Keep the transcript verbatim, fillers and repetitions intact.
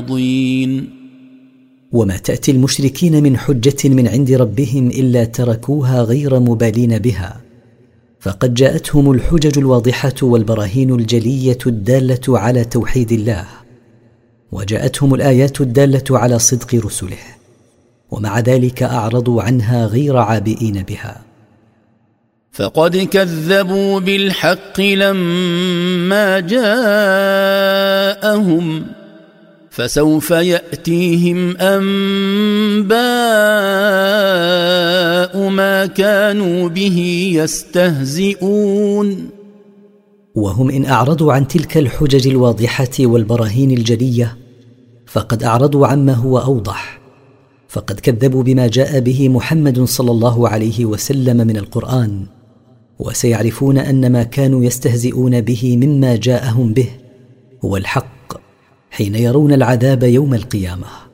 وما تأتي المشركين من حجة من عند ربهم إلا تركوها غير مبالين بها، فقد جاءتهم الحجج الواضحة والبراهين الجلية الدالة على توحيد الله، وجاءتهم الآيات الدالة على صدق رسله، ومع ذلك أعرضوا عنها غير عابئين بها. فقد كذبوا بالحق لما جاءهم، فسوف يأتيهم أنباء ما كانوا به يستهزئون. وهم إن أعرضوا عن تلك الحجج الواضحة والبراهين الجلية فقد أعرضوا عما هو أوضح، فقد كذبوا بما جاء به محمد صلى الله عليه وسلم من القرآن، وسيعرفون أن ما كانوا يستهزئون به مما جاءهم به هو الحق حين يرون العذاب يوم القيامة.